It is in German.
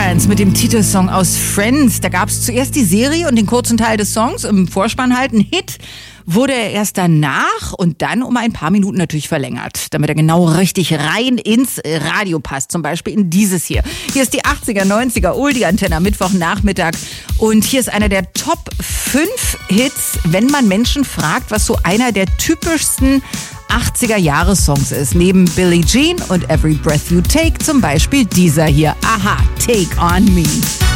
Lawrence mit dem Titelsong aus Friends. Da gab es zuerst die Serie und den kurzen Teil des Songs, im Vorspann halt ein Hit. Wurde er erst danach und dann um ein paar Minuten natürlich verlängert, damit er genau richtig rein ins Radio passt. Zum Beispiel in dieses hier. Hier ist die 80er, 90er Oldie-Antenne am Mittwochnachmittag. Und hier ist einer der Top 5 Hits, wenn man Menschen fragt, was so einer der typischsten 80er-Jahre-Songs ist. Neben Billie Jean und Every Breath You Take zum Beispiel dieser hier. Aha, Take On Me.